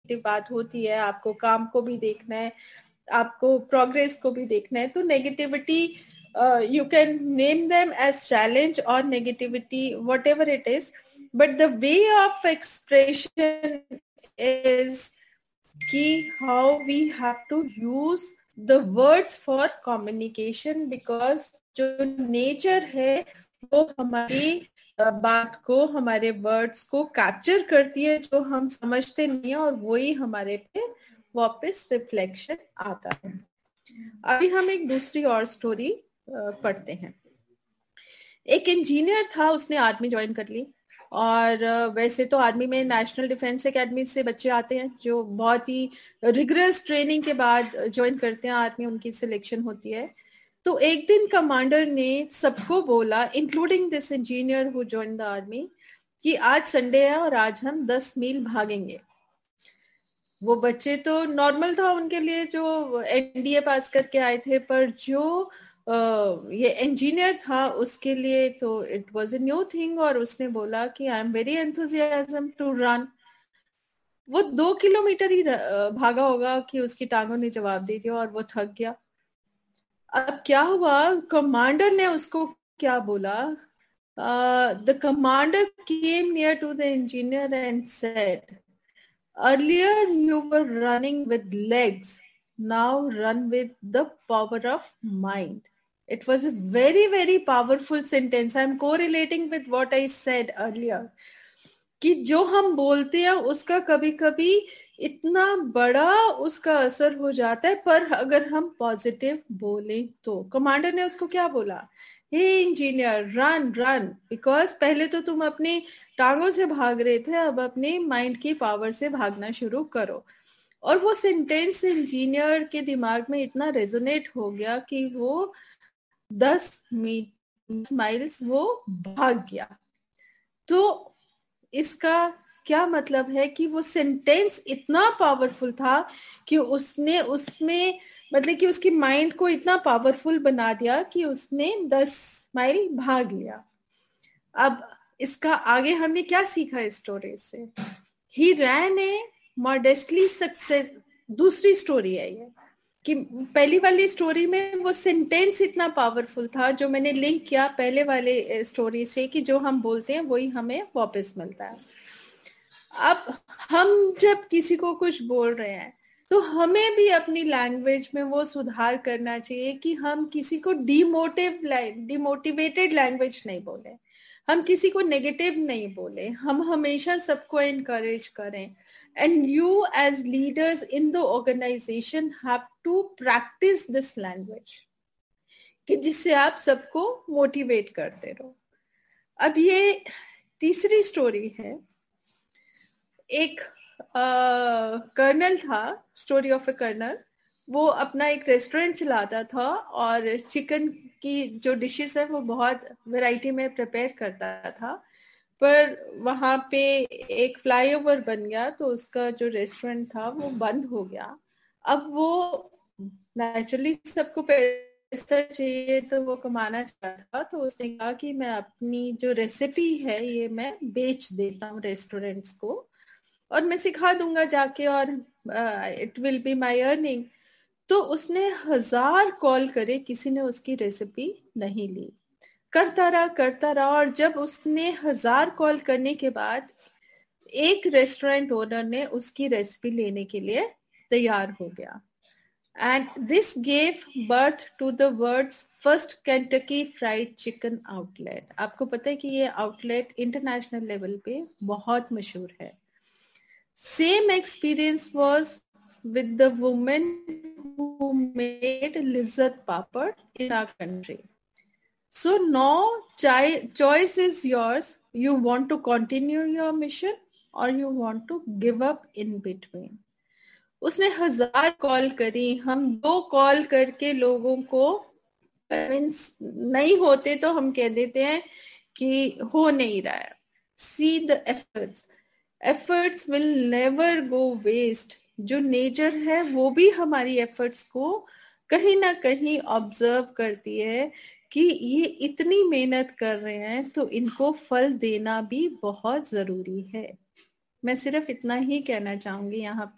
Negative बात होती है, आपको काम को भी देखना है, आपको प्रोग्रेस को भी देखना है, तो negativity you can name them as challenge or negativity, whatever it is, but the way of expression is ki how we have to use the words for communication, because जो nature है वो हमारी बात को, हमारे वर्ड्स को capture करती है, जो हम समझते नहीं है, और वही हमारे पे वापस रिफ्लेक्शन आता है। अभी हम एक दूसरी और स्टोरी पढ़ते हैं। एक इंजीनियर था, उसने आर्मी ज्वाइन कर ली, और वैसे तो आर्मी में नेशनल डिफेंस एकेडमी से बच्चे आते हैं जो बहुत ही रिगरस ट्रेनिंग के बाद ज्वाइन करते हैं आर्मी, उनकी सिलेक्शन होती है। तो एक दिन कमांडर ने सबको बोला, including this engineer who join the army, कि आज संडे है और आज हम 10 मील भागेंगे। वो बच्चे तो नॉर्मल था उनके लिए जो एनडीए पास करके आए थे, पर जो ये इंजीनियर था उसके लिए तो it was a new thing, और उसने बोला कि I am very enthusiasm to run. वो 2 किलोमीटर ही भागा होगा कि उसकी टांगों ने जवाब दे दिया और वो थक गया। अब क्या हुआ, कमांडर ने उसको क्या बोला, the commander came near to the engineer and said, earlier you were running with legs, now run with the power of mind. It was a very, very powerful sentence. I'm correlating with what I said earlier. कि जो हम बोलते हैं उसका कभी कभी इतना बड़ा उसका असर हो जाता है, पर अगर हम पॉजिटिव बोले तो। कमांडर ने उसको क्या बोला, हे इंजीनियर, रन रन, बिकॉज पहले तो तुम अपनी टांगों से भाग रहे थे, अब अपने माइंड की पावर से भागना शुरू करो। और वो सेंटेंस इंजीनियर के दिमाग में इतना रेजोनेट हो गया कि वो 10 माइल्स वो भाग गया। तो इसका क्या मतलब है कि वो सेंटेंस इतना पावरफुल था कि उसने उसमें मतलब कि उसकी माइंड को इतना पावरफुल बना दिया कि उसने 10 माइल भाग लिया। अब इसका आगे हमने क्या सीखा इस स्टोरी से, ही रैन ए मॉडेस्टली सक्सेस। दूसरी स्टोरी है ये, कि पहली वाली स्टोरी में वो सेंटेंस इतना पावरफुल था जो मैंने लिंक किया पहले वाले स्टोरी से, कि जो हम बोलते हैं वही हमें वापस मिलता है। अब हम जब किसी को कुछ बोल रहे हैं तो हमें भी अपनी लैंग्वेज में वो सुधार करना चाहिए कि हम किसी को डिमोटिवेटेड लैंग्वेज नहीं बोले, हम किसी को नेगेटिव नहीं बोले, हम हमेशा सबको एनकरेज करें। And you as leaders in the organization have to practice this language, कि जिससे आप सबको मोटिवेट करते रहो। अब ये तीसरी स्टोरी है। एक कर्नल था, स्टोरी ऑफ ए कर्नल। वो अपना एक रेस्टोरेंट चलाता था और चिकन की जो डिशेस है वो बहुत वैरायटी में प्रिपेयर करता था, पर वहां पे एक फ्लाईओवर बन गया तो उसका जो रेस्टोरेंट था वो बंद हो गया। अब वो नेचुरली सबको पैसा चाहिए तो वो कमाना चाहता था, तो उसने कहा कि मैं अपनी जो रेसिपी है ये मैं बेच देता हूँ रेस्टोरेंट्स को, और मैं सिखा दूंगा जाके, और it will be my earning. तो उसने 1000 कॉल करे, किसी ने उसकी रेसिपी नहीं ली। करता रहा, और जब उसने 1000 कॉल करने के बाद एक रेस्टोरेंट ओनर ने उसकी रेसिपी लेने के लिए तैयार हो गया। And this gave birth to the words first Kentucky fried chicken outlet. आपको पता है कि ये आउटलेट इंटरनेशनल लेवल पे बहुत मशहूर है। Same experience was with the woman who made lizard papad in our country. So now choice is yours. You want to continue your mission or you want to give up in between. उसने 1000 call करी, हम 2 call करके लोगों को convince नहीं होते तो हम कह देते हैं कि हो नहीं रहा है। See the efforts will never go waste. जो नेचर है वो भी हमारी एफर्ट्स को कहीं ना कहीं ऑब्जर्व करती है कि ये इतनी मेहनत कर रहे हैं तो इनको फल देना भी बहुत जरूरी है। मैं सिर्फ इतना ही कहना चाहूंगी यहाँ